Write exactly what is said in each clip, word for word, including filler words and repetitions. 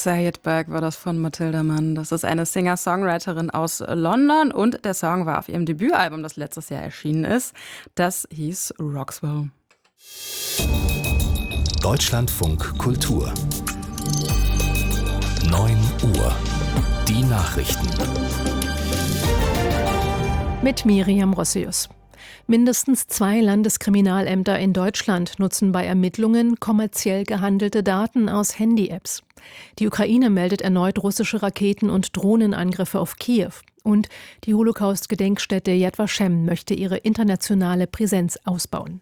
Say It Back war das von Mathilda Mann. Das ist eine Singer-Songwriterin aus London und der Song war auf ihrem Debütalbum, das letztes Jahr erschienen ist. Das hieß Roxwell. Deutschlandfunk Kultur. neun Uhr. Die Nachrichten. Mit Miriam Rossius. Mindestens zwei Landeskriminalämter in Deutschland nutzen bei Ermittlungen kommerziell gehandelte Daten aus Handy-Apps. Die Ukraine meldet erneut russische Raketen- und Drohnenangriffe auf Kiew. Und die Holocaust-Gedenkstätte Yad Vashem möchte ihre internationale Präsenz ausbauen.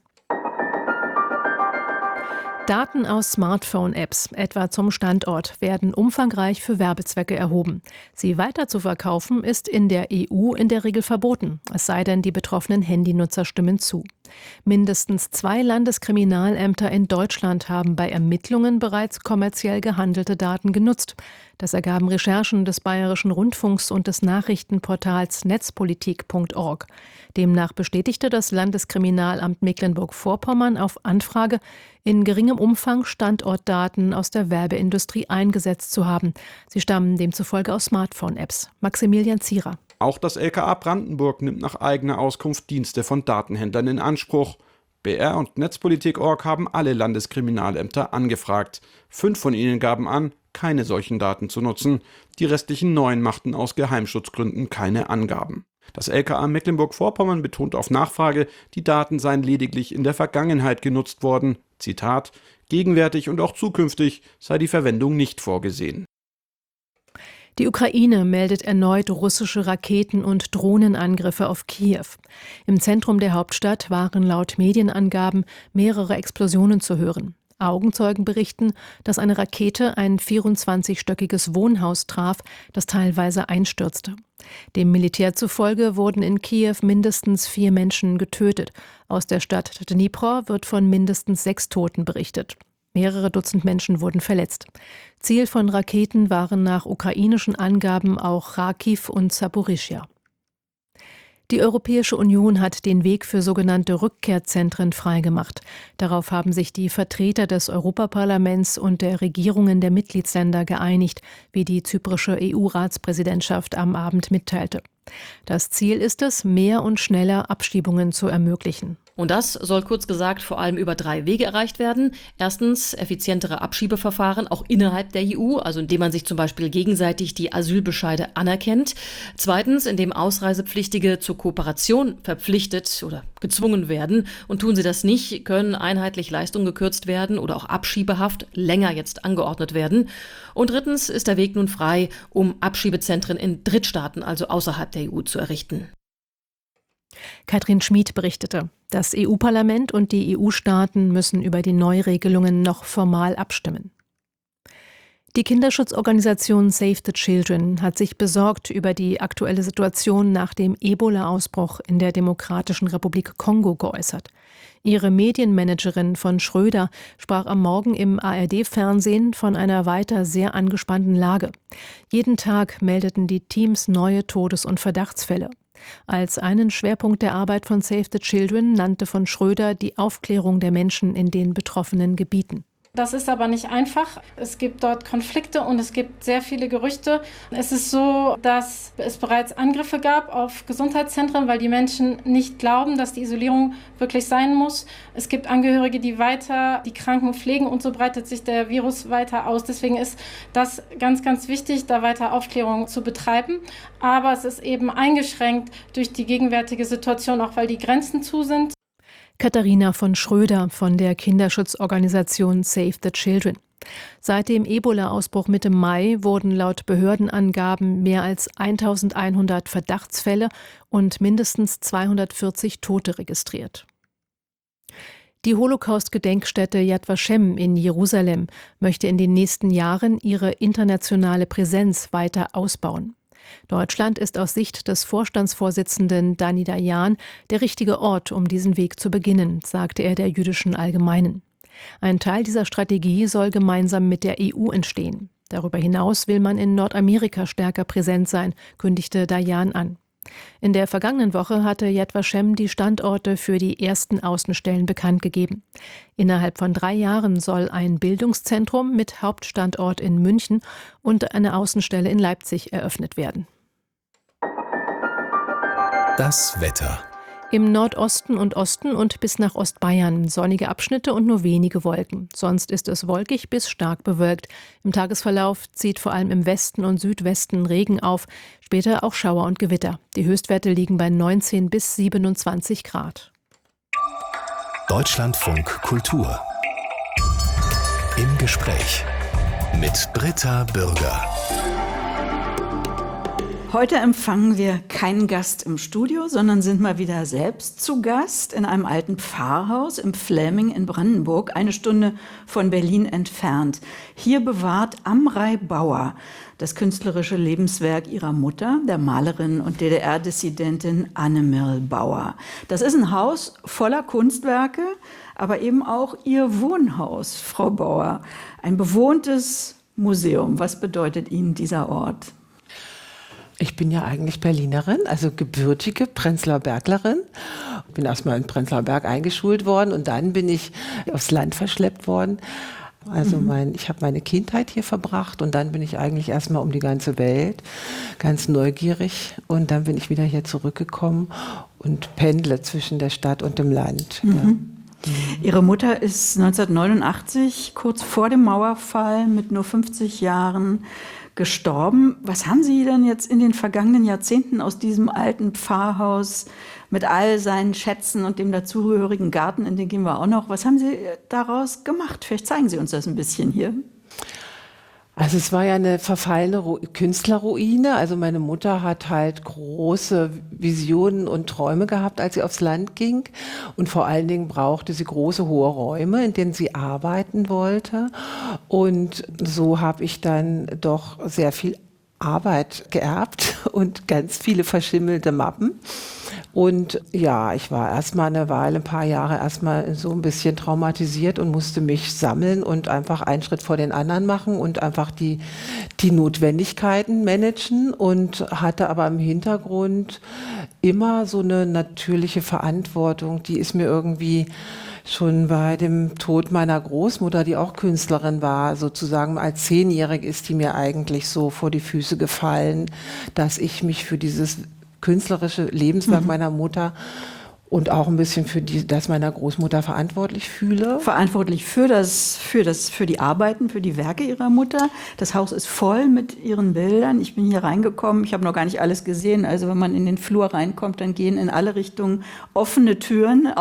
Daten aus Smartphone-Apps, etwa zum Standort, werden umfangreich für Werbezwecke erhoben. Sie weiter zu verkaufen, ist in der E U in der Regel verboten, es sei denn, die betroffenen Handynutzer stimmen zu. Mindestens zwei Landeskriminalämter in Deutschland haben bei Ermittlungen bereits kommerziell gehandelte Daten genutzt. Das ergaben Recherchen des Bayerischen Rundfunks und des Nachrichtenportals netzpolitik punkt org. Demnach bestätigte das Landeskriminalamt Mecklenburg-Vorpommern auf Anfrage, in geringem Umfang Standortdaten aus der Werbeindustrie eingesetzt zu haben. Sie stammen demzufolge aus Smartphone-Apps. Maximilian Zierer. Auch das L K A Brandenburg nimmt nach eigener Auskunft Dienste von Datenhändlern in Anspruch. B R und netzpolitik punkt org haben alle Landeskriminalämter angefragt. Fünf von ihnen gaben an, keine solchen Daten zu nutzen. Die restlichen neun machten aus Geheimschutzgründen keine Angaben. Das L K A Mecklenburg-Vorpommern betont auf Nachfrage, die Daten seien lediglich in der Vergangenheit genutzt worden. Zitat: Gegenwärtig und auch zukünftig sei die Verwendung nicht vorgesehen. Die Ukraine meldet erneut russische Raketen- und Drohnenangriffe auf Kiew. Im Zentrum der Hauptstadt waren laut Medienangaben mehrere Explosionen zu hören. Augenzeugen berichten, dass eine Rakete ein vierundzwanzigstöckiges Wohnhaus traf, das teilweise einstürzte. Dem Militär zufolge wurden in Kiew mindestens vier Menschen getötet. Aus der Stadt Dnipro wird von mindestens sechs Toten berichtet. Mehrere Dutzend Menschen wurden verletzt. Ziel von Raketen waren nach ukrainischen Angaben auch Charkiw und Saporischschja. Die Europäische Union hat den Weg für sogenannte Rückkehrzentren freigemacht. Darauf haben sich die Vertreter des Europaparlaments und der Regierungen der Mitgliedsländer geeinigt, wie die zyprische E U-Ratspräsidentschaft am Abend mitteilte. Das Ziel ist es, mehr und schneller Abschiebungen zu ermöglichen. Und das soll kurz gesagt vor allem über drei Wege erreicht werden. Erstens effizientere Abschiebeverfahren, auch innerhalb der E U, also indem man sich zum Beispiel gegenseitig die Asylbescheide anerkennt. Zweitens, indem Ausreisepflichtige zur Kooperation verpflichtet oder gezwungen werden. Und tun sie das nicht, können einheitlich Leistungen gekürzt werden oder auch Abschiebehaft länger jetzt angeordnet werden. Und drittens ist der Weg nun frei, um Abschiebezentren in Drittstaaten, also außerhalb der E U, zu errichten. Katrin Schmid berichtete, das E U-Parlament und die E U-Staaten müssen über die Neuregelungen noch formal abstimmen. Die Kinderschutzorganisation Save the Children hat sich besorgt über die aktuelle Situation nach dem Ebola-Ausbruch in der Demokratischen Republik Kongo geäußert. Ihre Medienmanagerin von Schröder sprach am Morgen im A R D-Fernsehen von einer weiter sehr angespannten Lage. Jeden Tag meldeten die Teams neue Todes- und Verdachtsfälle. Als einen Schwerpunkt der Arbeit von Save the Children nannte von Schröder die Aufklärung der Menschen in den betroffenen Gebieten. Das ist aber nicht einfach. Es gibt dort Konflikte und es gibt sehr viele Gerüchte. Es ist so, dass es bereits Angriffe gab auf Gesundheitszentren, weil die Menschen nicht glauben, dass die Isolierung wirklich sein muss. Es gibt Angehörige, die weiter die Kranken pflegen und so breitet sich der Virus weiter aus. Deswegen ist das ganz, ganz wichtig, da weiter Aufklärung zu betreiben. Aber es ist eben eingeschränkt durch die gegenwärtige Situation, auch weil die Grenzen zu sind. Katharina von Schröder von der Kinderschutzorganisation Save the Children. Seit dem Ebola-Ausbruch Mitte Mai wurden laut Behördenangaben mehr als eintausendeinhundert Verdachtsfälle und mindestens zweihundertvierzig Tote registriert. Die Holocaust-Gedenkstätte Yad Vashem in Jerusalem möchte in den nächsten Jahren ihre internationale Präsenz weiter ausbauen. Deutschland ist aus Sicht des Vorstandsvorsitzenden Dani Dayan der richtige Ort, um diesen Weg zu beginnen, sagte er der Jüdischen Allgemeinen. Ein Teil dieser Strategie soll gemeinsam mit der E U entstehen. Darüber hinaus will man in Nordamerika stärker präsent sein, kündigte Dayan an. In der vergangenen Woche hatte Yad Vashem die Standorte für die ersten Außenstellen bekannt gegeben. Innerhalb von drei Jahren soll ein Bildungszentrum mit Hauptstandort in München und eine Außenstelle in Leipzig eröffnet werden. Das Wetter. Im Nordosten und Osten und bis nach Ostbayern sonnige Abschnitte und nur wenige Wolken. Sonst ist es wolkig bis stark bewölkt. Im Tagesverlauf zieht vor allem im Westen und Südwesten Regen auf, später auch Schauer und Gewitter. Die Höchstwerte liegen bei neunzehn bis siebenundzwanzig Grad. Deutschlandfunk Kultur. Im Gespräch mit Britta Bürger. Heute empfangen wir keinen Gast im Studio, sondern sind mal wieder selbst zu Gast in einem alten Pfarrhaus im Fläming in Brandenburg, eine Stunde von Berlin entfernt. Hier bewahrt Amrei Bauer das künstlerische Lebenswerk ihrer Mutter, der Malerin und D D R-Dissidentin Annemirl Bauer. Das ist ein Haus voller Kunstwerke, aber eben auch ihr Wohnhaus, Frau Bauer. Ein bewohntes Museum. Was bedeutet Ihnen dieser Ort? Ich bin ja eigentlich Berlinerin, also gebürtige Prenzlauer Berglerin. Bin erstmal in Prenzlauer Berg eingeschult worden und dann bin ich aufs Land verschleppt worden. Also mein, ich habe meine Kindheit hier verbracht und dann bin ich eigentlich erstmal um die ganze Welt, ganz neugierig. Und dann bin ich wieder hier zurückgekommen und pendle zwischen der Stadt und dem Land. Mhm. Ja. Mhm. Ihre Mutter ist neunzehnhundertneunundachtzig, kurz vor dem Mauerfall, mit nur fünfzig Jahren gestorben. Was haben Sie denn jetzt in den vergangenen Jahrzehnten aus diesem alten Pfarrhaus mit all seinen Schätzen und dem dazugehörigen Garten, in den gehen wir auch noch, was haben Sie daraus gemacht? Vielleicht zeigen Sie uns das ein bisschen hier. Also es war ja eine verfallene Ru- Künstlerruine. Also meine Mutter hat halt große Visionen und Träume gehabt, als sie aufs Land ging. Und vor allen Dingen brauchte sie große, hohe Räume, in denen sie arbeiten wollte. Und so habe ich dann doch sehr viel Arbeit geerbt und ganz viele verschimmelte Mappen. Und ja, ich war erstmal eine Weile, ein paar Jahre erstmal so ein bisschen traumatisiert und musste mich sammeln und einfach einen Schritt vor den anderen machen und einfach die, die Notwendigkeiten managen und hatte aber im Hintergrund immer so eine natürliche Verantwortung, die ist mir irgendwie schon bei dem Tod meiner Großmutter, die auch Künstlerin war, sozusagen als Zehnjährige ist die mir eigentlich so vor die Füße gefallen, dass ich mich für dieses künstlerische Lebenswerk mhm. meiner Mutter und auch ein bisschen für die, das meiner Großmutter verantwortlich fühle. Verantwortlich für das, für das, für die Arbeiten, für die Werke ihrer Mutter. Das Haus ist voll mit ihren Bildern. Ich bin hier reingekommen, ich habe noch gar nicht alles gesehen. Also wenn man in den Flur reinkommt, dann gehen in alle Richtungen offene Türen.